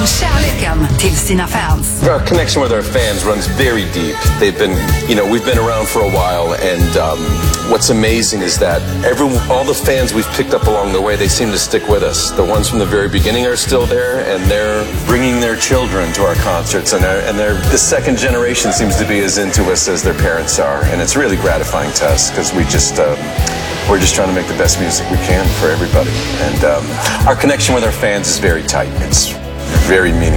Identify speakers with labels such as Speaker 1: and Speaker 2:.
Speaker 1: Kärleken till sina fans.
Speaker 2: Our connection with our fans runs very deep. They've been, we've been around for a while, and what's amazing is that all the fans we've picked up along the way, they seem to stick with us. The ones from the very beginning are still there, and they're bringing their children to our concerts, and the second generation seems to be as into us as their parents are, and it's really gratifying to us because we're just trying to make the best music we can for everybody, and our connection with our fans is very tight. It's very meaningful.